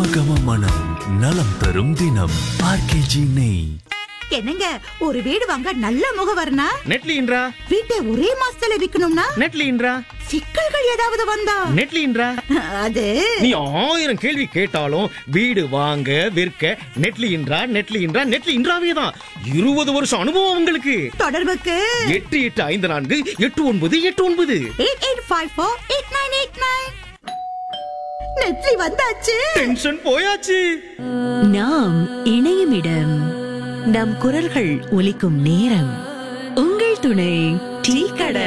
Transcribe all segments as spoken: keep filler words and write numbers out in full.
கம கம மனம் நலம் தரும் தினம் ஆர்கேஜி நெய். என்னங்க, ஒரு வீடு வாங்க நல்ல முகவர்னா நெட்லின்றா. வீட்டை ஒரே மாசத்துல விக்கணும்னா நெட்லின்றா. சிக்கல்கள் ஏதாவது வந்தா நெட்லின்றா. அது நீ ஆயிரம் கேள்வி கேட்டாலும் வீடு வாங்க விற்க நெட்லின்றா நெட்லின்றா நெட்லின்றாவே தான். இருபது வருஷம் அனுபவம் உங்களுக்கு. தொடர்புக்கு எட்டு எட்டு ஐந்து நான்கு எட்டு ஒன்பது எட்டு ஒன்பது eight eight five four eight nine eight nine. நெட்லி வந்தாச்சு. டென்ஷன் போயாச்சு. நாம் இணையும் இடம், நம் குரல்கள் ஒலிக்கும் நேரம். உங்கள் துணை டீ கடை.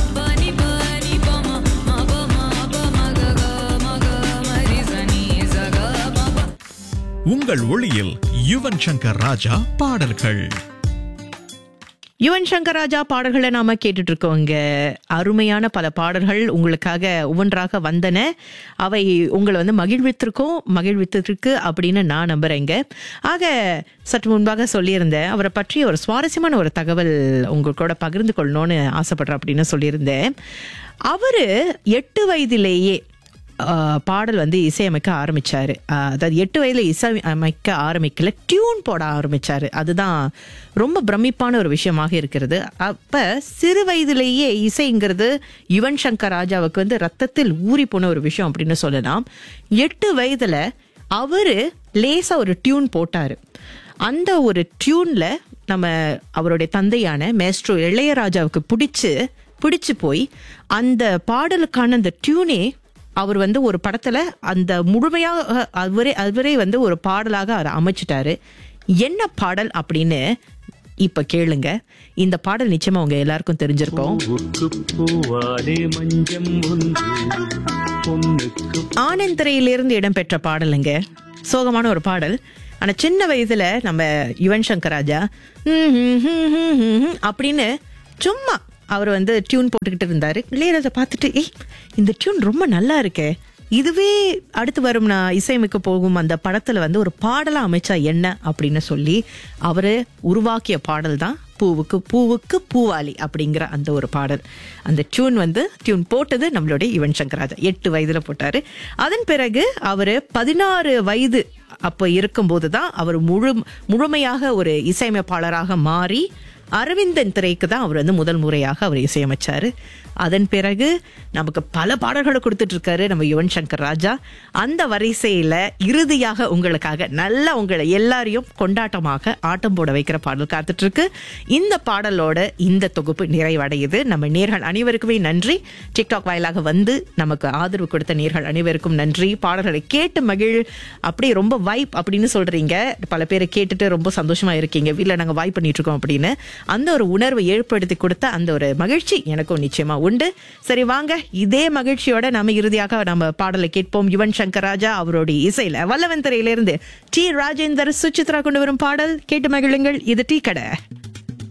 உங்கள் ஒளியில் யுவன் சங்கர் ராஜா பாடல்கள். யுவன் சங்கர் ராஜா பாடல்களை நாம கேட்டுட்டு இருக்கோங்க. அருமையான பல பாடல்கள் உங்களுக்காக ஒவ்வொன்றாக வந்தன. அவை உங்களை வந்து மகிழ்வித்திருக்கோம், மகிழ்வித்திருக்கு அப்படின்னு நான் நம்புறேங்க. ஆக சற்று முன்பாக சொல்லியிருந்தேன், அவரை பற்றி ஒரு சுவாரஸ்யமான ஒரு தகவல் உங்களோட பகிர்ந்து கொள்ளணும்னு ஆசைப்படுறேன் அப்படின்னு சொல்லியிருந்தேன். அவரு எட்டு வயதிலேயே பாடல் வந்து இசையமைக்க ஆரம்பிச்சாரு. அதாவது எட்டு வயதுல இசை அமைக்க ஆரம்பிக்கல, டியூன் போட ஆரம்பிச்சாரு. அதுதான் ரொம்ப பிரமிப்பான ஒரு விஷயமாக இருக்கிறது. அப்ப சிறு வயதிலேயே இசைங்கிறது யுவன் சங்கர் ராஜாவுக்கு வந்து ரத்தத்தில் ஊறி போன ஒரு விஷயம் அப்படின்னு சொல்லலாம். எட்டு வயதுல அவரு லேசா ஒரு டியூன் போட்டாரு. அந்த ஒரு டியூன்ல நம்ம அவருடைய தந்தையான மேஸ்ட்ரோ இளையராஜாவுக்கு பிடிச்சு பிடிச்சு போய் அந்த பாடலுக்கான அந்த டியூனே அவர் வந்து ஒரு படத்துல அந்த முழுமையாக அவரே அவரே வந்து ஒரு பாடலாக அவர் அமைச்சிட்டாரு. என்ன பாடல் அப்படின்னு இப்ப கேளுங்க. இந்த பாடல் நிச்சயமா உங்க எல்லாருக்கும் தெரிஞ்சிருக்கும். ஆனந்த் திரையிலிருந்து இடம்பெற்ற பாடலுங்க. சோகமான ஒரு பாடல். ஆனா சின்ன வயசுல நம்ம யுவன் சங்கர் ராஜா அப்படின்னு சும்மா அவர் வந்து டியூன் போட்டுக்கிட்டு இருந்தாரு. இளையராஜா பார்த்துட்டு, ஏய் இந்த டியூன் ரொம்ப நல்லா இருக்கே, இதுவே அடுத்து வரும் நான் இசையமைக்க போகும் அந்த படத்துல வந்து ஒரு பாடலா அமைச்சா என்ன அப்படின்னு சொல்லி அவரு உருவாக்கிய பாடல் தான் பூவுக்கு பூவுக்கு பூவாலி அப்படிங்கிற அந்த ஒரு பாடல். அந்த டியூன் வந்து டியூன் போட்டது நம்மளுடைய யுவன் சங்கர் ராஜா எட்டு வயதுல போட்டாரு. அதன் பிறகு அவரு பதினாறு வயது அப்போ இருக்கும்போது தான் அவர் முழு முழுமையாக ஒரு இசையமைப்பாளராக மாறி அரவிந்தன் திரைக்கு தான் அவர் வந்து முதல் முறையாக அவர் இசையமைச்சாரு. அதன் பிறகு நமக்கு பல பாடல்களை கொடுத்துட்டு இருக்காரு நம்ம யுவன் சங்கர் ராஜா. அந்த வரிசையில இறுதியாக உங்களுக்காக நல்லா உங்களை எல்லாரையும் கொண்டாட்டமாக ஆட்டம் போட வைக்கிற பாடல் காத்துட்டு இருக்கு. இந்த பாடலோட இந்த தொகுப்பு நிறைவடையுது. நம்ம நேர்கள் அனைவருக்குமே நன்றி. டிக்டாக் வாயிலாக வந்து நமக்கு ஆதரவு கொடுத்த நேர்கள் அனைவருக்கும் நன்றி. பாடல்களை கேட்டு மகிழ், அப்படியே ரொம்ப வைப் அப்படின்னு சொல்றீங்க. பல பேரை கேட்டுட்டு ரொம்ப சந்தோஷமா இருக்கீங்க, வீட்டில் நாங்கள் வைப் பண்ணிட்டு இருக்கோம் அப்படின்னு. அந்த ஒரு உணர்வை ஏற்படுத்தி கொடுத்த அந்த ஒரு மகிழ்ச்சி எனக்கும் நிச்சயமா உண்டு. சரி வாங்க, இதே மகிழ்ச்சியோட நம்ம இறுதியாக நம்ம பாடலை கேட்போம். யுவன் சங்கர் ராஜா அவருடைய இசையில வல்லவன் திரையிலிருந்து டி ராஜேந்தர் சுசித்ரா கொண்டு வரும் பாடல் கேட்டு மகிழுங்கள். இது டீ கடை.